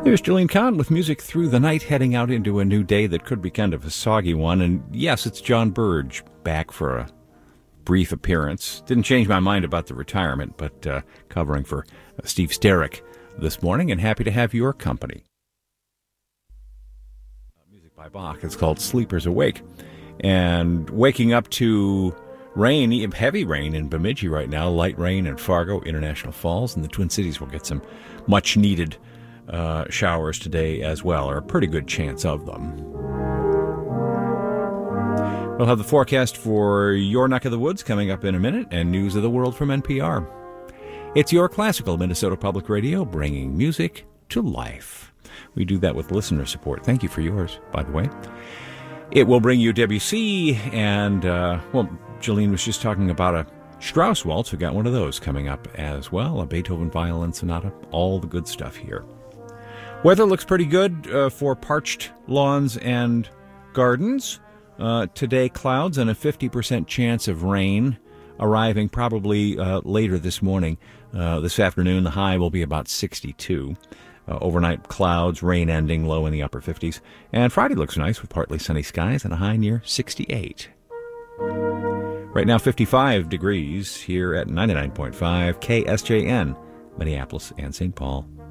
There's Jillian Kahn with music through the night, heading out into a new day that could be kind of a soggy one. And yes, it's John Burge back for a brief appearance. Didn't change my mind about the retirement, but covering for Steve Sterrick this morning, and happy to have your company. Music by Bach. It's called Sleepers Awake. And waking up to rain, heavy rain in Bemidji right now, light rain in Fargo, International Falls, and the Twin Cities will get some much-needed showers today as well, or a pretty good chance of them. We'll have the forecast for your neck of the woods coming up in a minute, and news of the world from NPR. It's your classical Minnesota Public Radio, bringing music to life. We do that with listener support. Thank you for yours, by the way. It will bring you Debussy, and, Jillian was just talking about a Strauss waltz. We got one of those coming up as well, a Beethoven violin sonata, all the good stuff here. Weather looks pretty good for parched lawns and gardens. Today, clouds and a 50% chance of rain arriving probably later this morning. This afternoon, the high will be about 62. Overnight clouds, rain ending, low in the upper 50s. And Friday looks nice with partly sunny skies and a high near 68. Right now, 55 degrees here at 99.5 KSJN, Minneapolis and St. Paul.